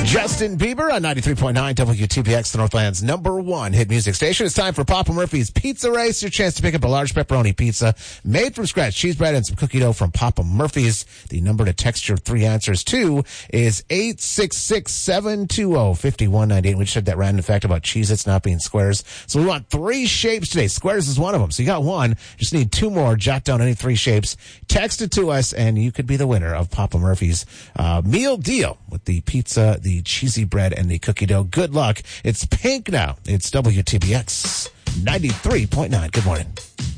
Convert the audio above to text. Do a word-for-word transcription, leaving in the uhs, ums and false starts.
Justin Bieber on ninety-three point nine W T P X, the Northland's number one hit music station. It's time for Papa Murphy's Pizza Race. Your chance to pick up a large pepperoni pizza made from scratch, cheese bread, and some cookie dough from Papa Murphy's. The number to text your three answers to is eight six six, seven two zero, five one nine eight. We just had that random fact about Cheez-Its not being squares. So we want three shapes today. Squares is one of them. So you got one. Just need two more. Jot down any three shapes. Text it to us, and you could be the winner of Papa Murphy's uh, meal deal with the pizza, the cheesy bread, and the cookie dough. Good luck. It's pink now. It's W T B X ninety-three point nine. Good morning.